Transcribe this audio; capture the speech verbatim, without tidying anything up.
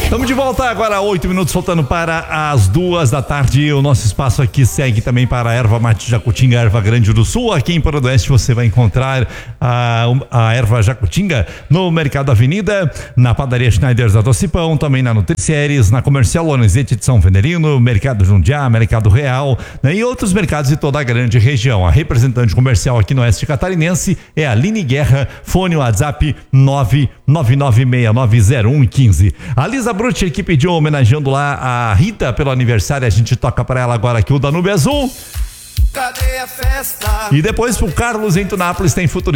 Estamos de volta agora, oito minutos faltando para as duas da tarde. O nosso espaço aqui segue também para a erva mate Jacutinga, erva grande do sul. Aqui em Porto do Oeste você vai encontrar a, a erva Jacutinga no Mercado Avenida, na padaria Schneiders da Docipão, também na Nutricieres, na Comercial Lorenzetti de São Fenderino, Mercado Jundiá, Mercado Real, né, e outros mercados de toda a grande região. A representante comercial aqui no Oeste Catarinense é a Aline Guerra, fone WhatsApp nove nove nove seis nove zero um um cinco. A Lisa Brutti que pediu homenageando lá a Rita pelo aniversário, a gente toca para ela agora aqui o Danúbio Azul. Cadê a festa? E depois pro Carlos em Tunápolis tem Futuro